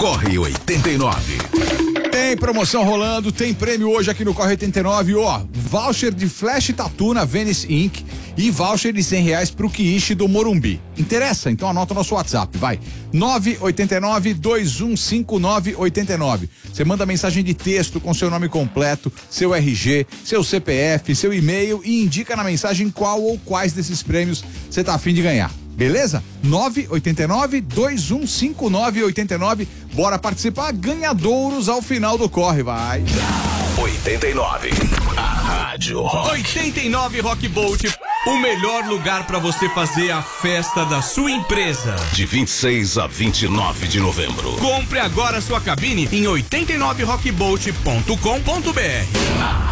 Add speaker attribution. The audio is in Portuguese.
Speaker 1: Corre 89.
Speaker 2: Tem promoção rolando, tem prêmio hoje aqui no Corre 89, voucher de Flash Tattoo na Venice Inc. e voucher de R$100 pro Kiishi do Morumbi. Interessa? Então anota o nosso WhatsApp, vai. 989-215989. Você manda mensagem de texto com seu nome completo, seu RG, seu CPF, seu e-mail e indica na mensagem qual ou quais desses prêmios você tá a fim de ganhar. Beleza? 989-215989. Bora participar, ganhadouros ao final do Corre, vai.
Speaker 1: 89. A Rádio Rock.
Speaker 3: 89 Rock Bolt. O melhor lugar para você fazer a festa da sua empresa.
Speaker 1: De 26 a 29 de novembro.
Speaker 3: Compre agora sua cabine em 89rockbolt.com.br.